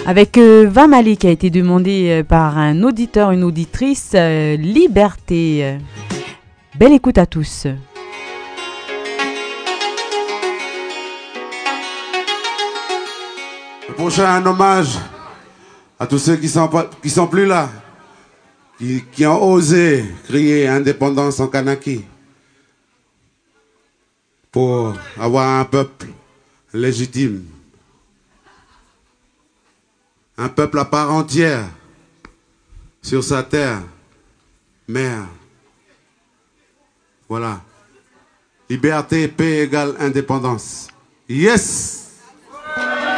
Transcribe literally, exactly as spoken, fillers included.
Avec euh, Vamali qui a été demandé euh, par un auditeur, une auditrice, euh, Liberté. Belle écoute à tous. Le prochain, un hommage à tous ceux qui sont, pas, qui sont plus là, qui, qui ont osé crier indépendance en Kanaki pour avoir un peuple légitime, un peuple à part entière sur sa terre, mère. Voilà. Liberté, paix égale indépendance. Yes!